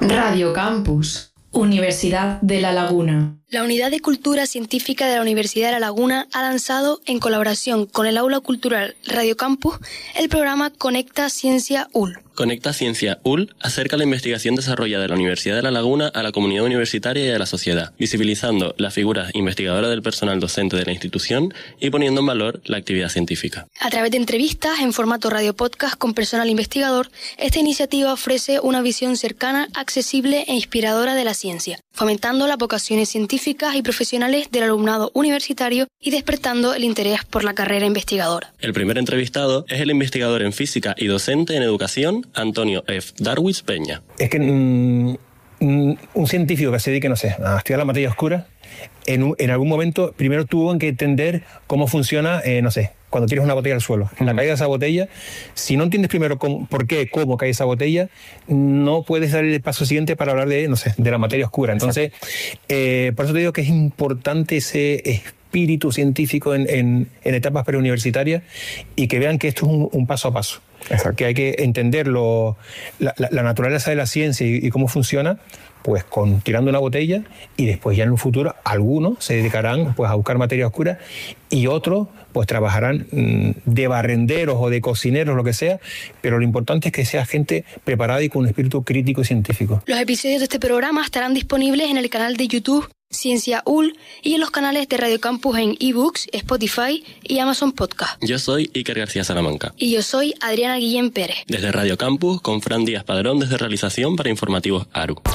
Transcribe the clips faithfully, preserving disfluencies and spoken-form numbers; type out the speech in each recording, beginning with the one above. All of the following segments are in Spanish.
Radio Campus, Universidad de La Laguna. La Unidad de Cultura Científica de la Universidad de La Laguna ha lanzado, en colaboración con el Aula Cultural Radio Campus, el programa Conecta Ciencia U L. Conecta Ciencia U L acerca la investigación desarrollada en la Universidad de La Laguna a la comunidad universitaria y a la sociedad, visibilizando las figuras investigadoras del personal docente de la institución y poniendo en valor la actividad científica. A través de entrevistas en formato radio podcast con personal investigador, esta iniciativa ofrece una visión cercana, accesible e inspiradora de la ciencia, fomentando las vocaciones científicas y profesionales del alumnado universitario y despertando el interés por la carrera investigadora. El primer entrevistado es el investigador en física y docente en educación, Antonio F. Darwis Peña. Es que mmm, un científico que se dedique, no sé, a estudiar la materia oscura, en, un, en algún momento primero tuvo que entender cómo funciona, eh, no sé, cuando tienes una botella al suelo. En la caída de esa botella, si no entiendes primero cómo, por qué, cómo cae esa botella, no puedes dar el paso siguiente para hablar de, no sé, de la materia oscura. Entonces, eh, por eso te digo que es importante ese espíritu científico en, en, en etapas preuniversitarias y que vean que esto es un, un paso a paso. Exacto. Que hay que entender lo, la, la, la naturaleza de la ciencia y, y cómo funciona, pues con tirando una botella, y después ya en un futuro algunos se dedicarán pues a buscar materia oscura y otros pues trabajarán mmm, de barrenderos o de cocineros, lo que sea, pero lo importante es que sea gente preparada y con un espíritu crítico y científico. Los episodios de este programa estarán disponibles en el canal de YouTube Ciencia U L y en los canales de Radio Campus en eBooks, Spotify y Amazon Podcast. Yo soy Iker García Salamanca. Y yo soy Adriana Guillén Pérez. Desde Radio Campus, con Fran Díaz Padrón desde Realización para Informativos A R U.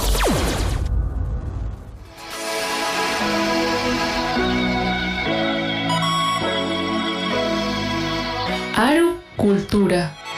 A R U Cultura.